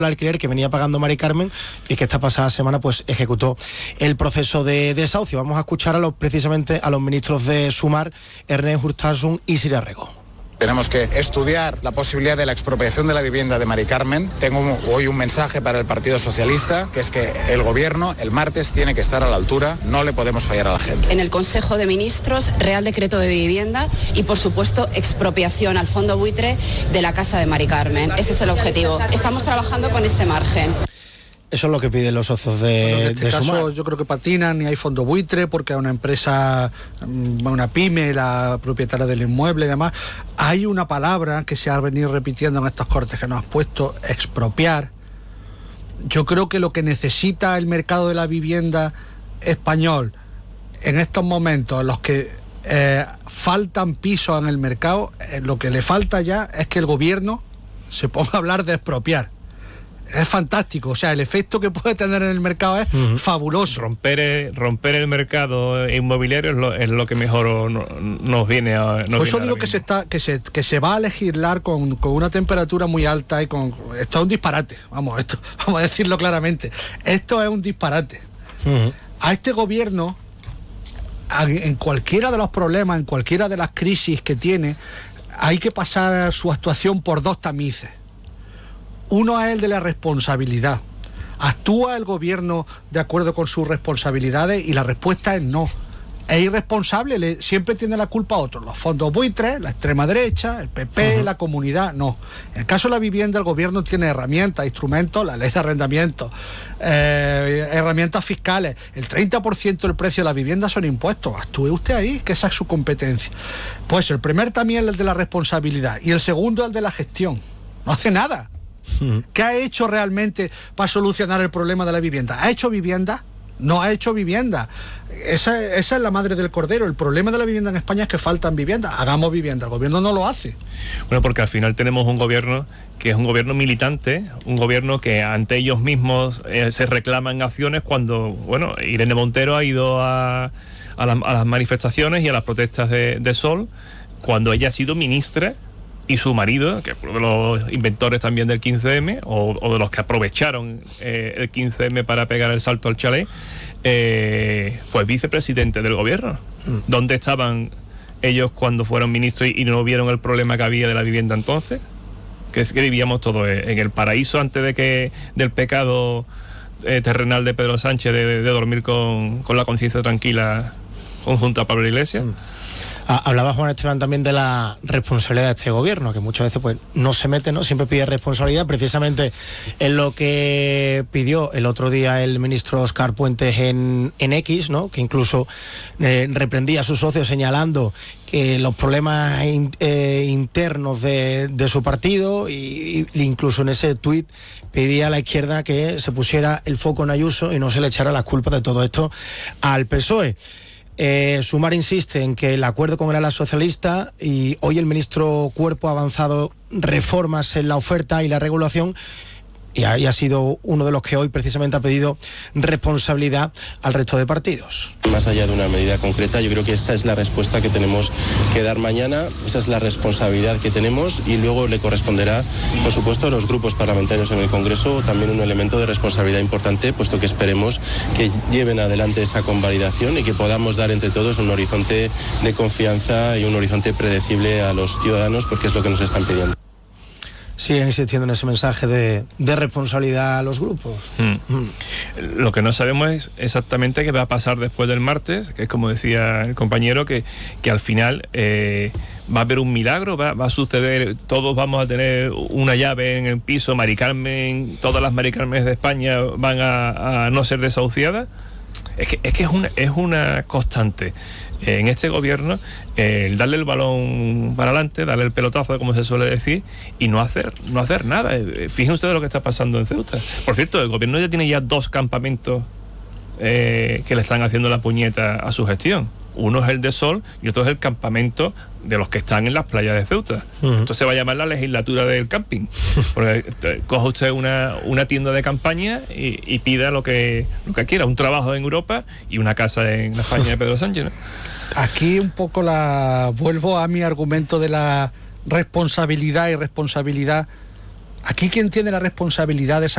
el alquiler que venía pagando Mari Carmen y que esta pasada semana pues ejecutó el proceso de desahucio. Vamos a escuchar precisamente a los ministros de Sumar, Ernest Urtasun y Sira Rego. Tenemos que estudiar la posibilidad de la expropiación de la vivienda de Mari Carmen. Tengo hoy un mensaje para el Partido Socialista, que es que el Gobierno el martes tiene que estar a la altura, no le podemos fallar a la gente. En el Consejo de Ministros, Real Decreto de Vivienda y, por supuesto, expropiación al fondo buitre de la casa de Mari Carmen. Ese es el objetivo. Estamos trabajando con este margen. Eso es lo que piden los socios de en este caso, Sumar. yo creo que patinan, ni hay fondo buitre, porque es una empresa, una pyme, la propietaria del inmueble y demás. Hay una palabra que se ha venido repitiendo en estos cortes que nos has puesto, expropiar. Yo creo que lo que necesita el mercado de la vivienda español en estos momentos, en los que faltan pisos en el mercado, lo que le falta ya es que el gobierno se ponga a hablar de expropiar. Es fantástico, o sea, el efecto que puede tener en el mercado es fabuloso. Romper el mercado inmobiliario es lo que mejor nos viene a... Por eso digo que se va a legislar con una temperatura muy alta y con... Esto es un disparate, vamos a decirlo claramente. Esto es un disparate. A este gobierno, en cualquiera de los problemas, en cualquiera de las crisis que tiene, hay que pasar su actuación por dos tamices. Uno es el de la responsabilidad. ¿Actúa el gobierno de acuerdo con sus responsabilidades? Y la respuesta es no. Es irresponsable, siempre tiene la culpa a otros. Los fondos buitres, la extrema derecha, el PP, la comunidad, no. En el caso de la vivienda, el gobierno tiene herramientas, instrumentos, la ley de arrendamiento, herramientas fiscales. El 30% del precio de la vivienda son impuestos. Actúe usted ahí, que esa es su competencia. Pues el primer también es el de la responsabilidad y el segundo es el de la gestión. No hace nada. ¿Qué ha hecho realmente para solucionar el problema de la vivienda? ¿Ha hecho vivienda? No ha hecho vivienda. Esa es la madre del cordero. El problema de la vivienda en España es que faltan viviendas. Hagamos vivienda. El gobierno no lo hace. Bueno, porque al final tenemos un gobierno que es un gobierno militante, un gobierno que ante ellos mismos se reclaman acciones cuando, bueno, Irene Montero ha ido a las manifestaciones y a las protestas de Sol cuando ella ha sido ministra. Y su marido, que es uno de los inventores también del 15M, o de los que aprovecharon el 15M para pegar el salto al chalet, fue vicepresidente del gobierno. ¿Dónde estaban ellos cuando fueron ministros y no vieron el problema que había de la vivienda entonces? Que es que vivíamos todos en el paraíso antes del pecado terrenal de Pedro Sánchez de dormir con la conciencia tranquila junto a Pablo Iglesias. Hablaba Juan Esteban también de la responsabilidad de este gobierno, que muchas veces pues no se mete, ¿no? Siempre pide responsabilidad, precisamente en lo que pidió el otro día el ministro Óscar Puentes en X, ¿no? Que incluso reprendía a sus socios señalando que los problemas internos de su partido y incluso en ese tuit pedía a la izquierda que se pusiera el foco en Ayuso y no se le echara las culpas de todo esto al PSOE. Sumar insiste en que el acuerdo con el ala socialista y hoy el ministro Cuerpo ha avanzado reformas en la oferta y la regulación y ha sido uno de los que hoy precisamente ha pedido responsabilidad al resto de partidos. Más allá de una medida concreta, yo creo que esa es la respuesta que tenemos que dar mañana, esa es la responsabilidad que tenemos y luego le corresponderá, por supuesto, a los grupos parlamentarios en el Congreso también un elemento de responsabilidad importante, puesto que esperemos que lleven adelante esa convalidación y que podamos dar entre todos un horizonte de confianza y un horizonte predecible a los ciudadanos, porque es lo que nos están pidiendo. Siguen insistiendo en ese mensaje de responsabilidad a los grupos. Lo que no sabemos es exactamente qué va a pasar después del martes, que es como decía el compañero, que al final va a haber un milagro, va a suceder, todos vamos a tener una llave en el piso, Mari Carmen, todas las Mari Carmen de España van a no ser desahuciadas. Es que es una constante en este gobierno el darle el balón para adelante, darle el pelotazo, como se suele decir, y no hacer nada. Fíjense ustedes lo que está pasando en Ceuta. Por cierto, el gobierno ya tiene 2 campamentos que le están haciendo la puñeta a su gestión. Uno es el de Sol y otro es el campamento de los que están en las playas de Ceuta. Esto se va a llamar la legislatura del camping. Porque coja usted una tienda de campaña y pida lo que quiera, un trabajo en Europa y una casa en la España de Pedro Sánchez, ¿no? Aquí un poco vuelvo a mi argumento de la responsabilidad y responsabilidad. Aquí quien tiene la responsabilidad de